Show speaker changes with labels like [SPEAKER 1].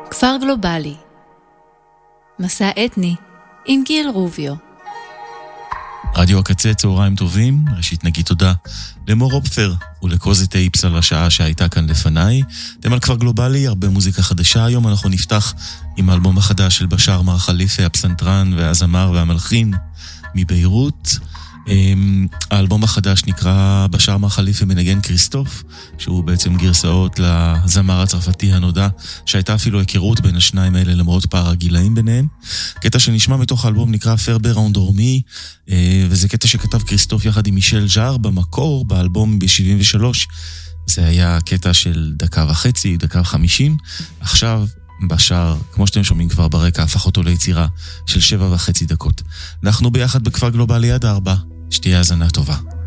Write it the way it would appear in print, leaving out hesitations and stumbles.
[SPEAKER 1] כפר גלובלי, מסע אתני עם גיל רוביו.
[SPEAKER 2] רדיו הקצה, צהריים טובים. ראשית נגיד תודה למור אופפר ולקוזי טייפס על השעה שהייתה כאן לפניי. אתם על כפר גלובלי, הרבה מוזיקה חדשה. היום אנחנו נפתח עם האלבום החדש של בשאר מר חליפה, הפסנתרן והזמר והמלחין מביירות. האלבום החדש נקרא בשאר מר חליפה מנגן כריסטוף, שהוא בעצם גרסאות לזמר הצרפתי הנודע, שהייתה אפילו היכרות בין השניים האלה למרות פער הגילאים ביניהם. קטע שנשמע מתוך האלבום נקרא פרבר אנדורמי, וזה קטע שכתב כריסטוף יחד עם מישל ז'אר במקור באלבום ב-73. זה היה קטע של 1.5 דקה, 50. עכשיו בשאר, כמו שאתם שומעים כבר ברקע, הפך אותו ליצירה של 7.5 דקות. אנחנו ביחד בכפר גלובלי עד 4. שתהיה האזנה טובה.